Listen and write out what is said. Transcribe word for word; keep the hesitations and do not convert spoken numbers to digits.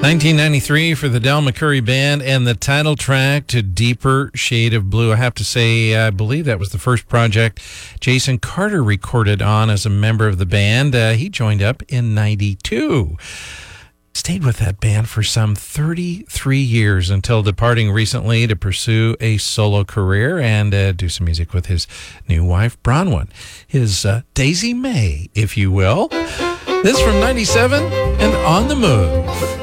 nineteen ninety-three for the Del McCoury Band and the title track to Deeper Shade of Blue. I have to say, I believe that was the first project Jason Carter recorded on as a member of the band. Uh, he joined up in ninety-two. Stayed with that band for some thirty-three years until departing recently to pursue a solo career and uh, do some music with his new wife, Bronwyn. His uh, Daisy May, if you will. This from ninety-seven and On the Move.